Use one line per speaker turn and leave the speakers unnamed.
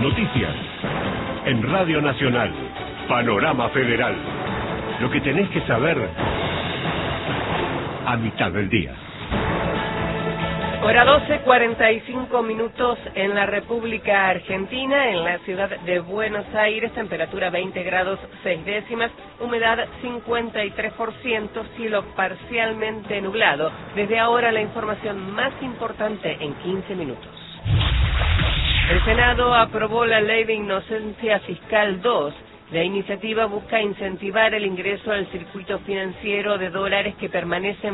Noticias. En Radio Nacional. Panorama Federal. Lo que tenés que saber a mitad del día.
Hora 12:45 en la República Argentina, en la ciudad de Buenos Aires, temperatura 20 grados 6 décimas, humedad 53%, cielo parcialmente nublado. Desde ahora la información más importante en 15 minutos. El Senado aprobó la Ley de Inocencia Fiscal 2. La iniciativa busca incentivar el ingreso al circuito financiero de dólares que permanecen